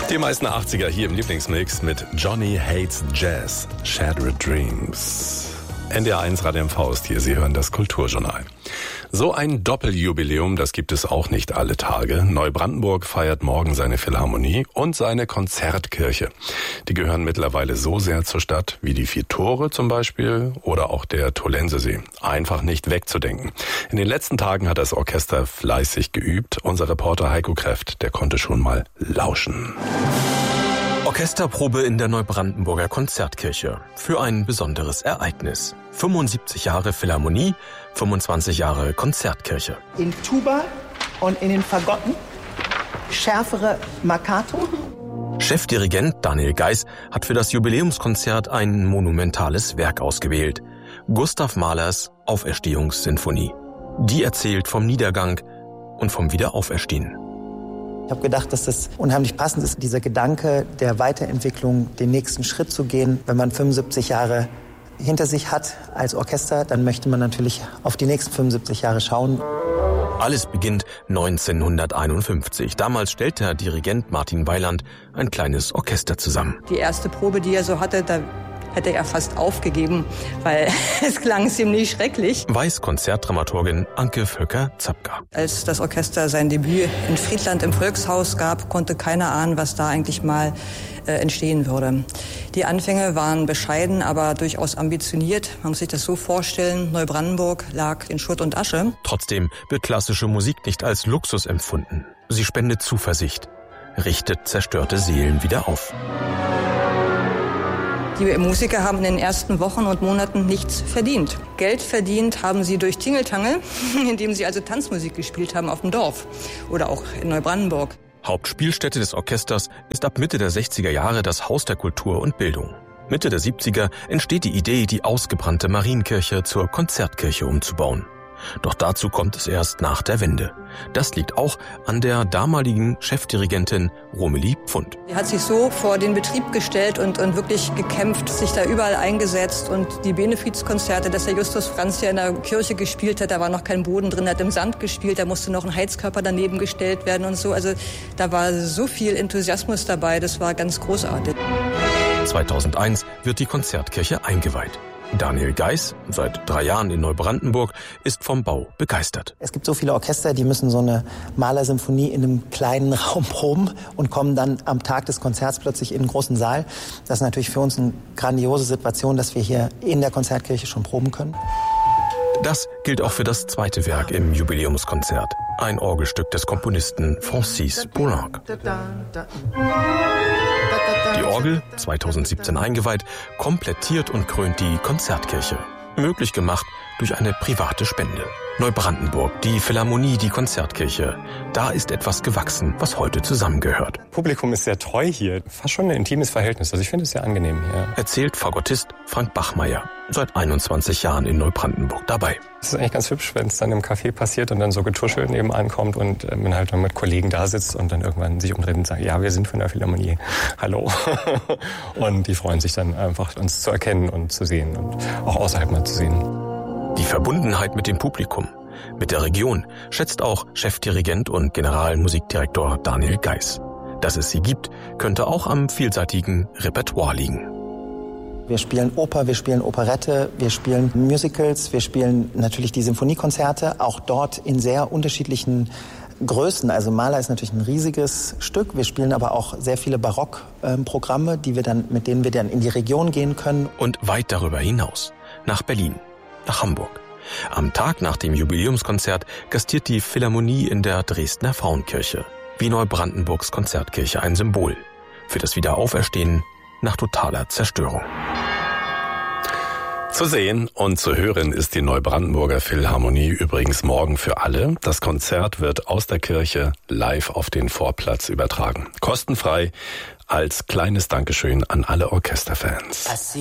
Die meisten 80er hier im Lieblingsmix mit Johnny Hates Jazz, Shattered Dreams. NDR1 Radio MV ist hier, Sie hören das Kulturjournal. So ein Doppeljubiläum, das gibt es auch nicht alle Tage. Neubrandenburg feiert morgen seine Philharmonie und seine Konzertkirche. Die gehören mittlerweile so sehr zur Stadt wie die 4 Tore zum Beispiel oder auch der Tolensesee. Einfach nicht wegzudenken. In den letzten Tagen hat das Orchester fleißig geübt. Unser Reporter Heiko Kräft, der konnte schon mal lauschen. Orchesterprobe in der Neubrandenburger Konzertkirche für ein besonderes Ereignis. 75 Jahre Philharmonie, 25 Jahre Konzertkirche. In Tuba und in den Fagotten schärfere Marcato. Chefdirigent Daniel Geiss hat für das Jubiläumskonzert ein monumentales Werk ausgewählt. Gustav Mahlers Auferstehungssinfonie. Die erzählt vom Niedergang und vom Wiederauferstehen. Ich habe gedacht, dass das unheimlich passend ist, dieser Gedanke der Weiterentwicklung, den nächsten Schritt zu gehen. Wenn man 75 Jahre hinter sich hat als Orchester, dann möchte man natürlich auf die nächsten 75 Jahre schauen. Alles beginnt 1951. Damals stellt der Dirigent Martin Weiland ein kleines Orchester zusammen. Die erste Probe, die er so hatte, da hätte er fast aufgegeben, weil es klang ziemlich schrecklich. Weiß Konzertdramaturgin Anke Völker-Zapka. Als das Orchester sein Debüt in Friedland im Volkshaus gab, konnte keiner ahnen, was da eigentlich mal entstehen würde. Die Anfänge waren bescheiden, aber durchaus ambitioniert. Man muss sich das so vorstellen, Neubrandenburg lag in Schutt und Asche. Trotzdem wird klassische Musik nicht als Luxus empfunden. Sie spendet Zuversicht, richtet zerstörte Seelen wieder auf. Die Musiker haben in den ersten Wochen und Monaten nichts verdient. Geld verdient haben sie durch Tingeltangel, indem sie also Tanzmusik gespielt haben auf dem Dorf oder auch in Neubrandenburg. Hauptspielstätte des Orchesters ist ab Mitte der 60er Jahre das Haus der Kultur und Bildung. Mitte der 70er entsteht die Idee, die ausgebrannte Marienkirche zur Konzertkirche umzubauen. Doch dazu kommt es erst nach der Wende. Das liegt auch an der damaligen Chefdirigentin Romelie Pfund. Sie hat sich so vor den Betrieb gestellt und wirklich gekämpft, sich da überall eingesetzt. Und die Benefizkonzerte, dass der Justus Franz ja in der Kirche gespielt hat, da war noch kein Boden drin, hat im Sand gespielt, da musste noch ein Heizkörper daneben gestellt werden und so. Also da war so viel Enthusiasmus dabei, das war ganz großartig. 2001 wird die Konzertkirche eingeweiht. Daniel Geiss, seit 3 Jahren in Neubrandenburg, ist vom Bau begeistert. Es gibt so viele Orchester, die müssen so eine Mahlersymphonie in einem kleinen Raum proben und kommen dann am Tag des Konzerts plötzlich in einen großen Saal. Das ist natürlich für uns eine grandiose Situation, dass wir hier in der Konzertkirche schon proben können. Das gilt auch für das zweite Werk im Jubiläumskonzert. Ein Orgelstück des Komponisten Francis Poulenc. Die Orgel, 2017 eingeweiht, komplettiert und krönt die Konzertkirche. Möglich gemacht durch eine private Spende. Neubrandenburg, die Philharmonie, die Konzertkirche. Da ist etwas gewachsen, was heute zusammengehört. Publikum ist sehr treu hier. Fast schon ein intimes Verhältnis. Also ich finde es sehr angenehm hier. Erzählt Fagottist Frank Bachmeier. Seit 21 Jahren in Neubrandenburg dabei. Es ist eigentlich ganz hübsch, wenn es dann im Café passiert und dann so getuschelt nebenan kommt und man halt dann mit Kollegen da sitzt und dann irgendwann sich umdreht und sagt, ja, wir sind von der Philharmonie. Hallo. Und die freuen sich dann einfach, uns zu erkennen und zu sehen und auch außerhalb mal zu sehen. Die Verbundenheit mit dem Publikum, mit der Region, schätzt auch Chefdirigent und Generalmusikdirektor Daniel Geiss. Dass es sie gibt, könnte auch am vielseitigen Repertoire liegen. Wir spielen Oper, wir spielen Operette, wir spielen Musicals, wir spielen natürlich die Symphoniekonzerte, auch dort in sehr unterschiedlichen Größen. Also Mahler ist natürlich ein riesiges Stück. Wir spielen aber auch sehr viele Barockprogramme, mit denen wir dann in die Region gehen können. Und weit darüber hinaus, nach Berlin, nach Hamburg. Am Tag nach dem Jubiläumskonzert gastiert die Philharmonie in der Dresdner Frauenkirche. Wie Neubrandenburgs Konzertkirche ein Symbol für das Wiederauferstehen nach totaler Zerstörung. Zu sehen und zu hören ist die Neubrandenburger Philharmonie übrigens morgen für alle. Das Konzert wird aus der Kirche live auf den Vorplatz übertragen. Kostenfrei als kleines Dankeschön an alle Orchesterfans.